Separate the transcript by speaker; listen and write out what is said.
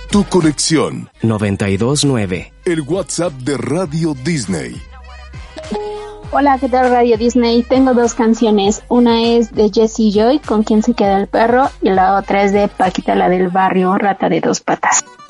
Speaker 1: Tu conexión.
Speaker 2: 92.9.
Speaker 1: El WhatsApp de Radio Disney.
Speaker 3: Hola, ¿qué tal Radio Disney? Tengo dos canciones. Una es de Jessie Joy, Con quién se queda el perro, y la otra es de Paquita, la del barrio, Rata de dos patas.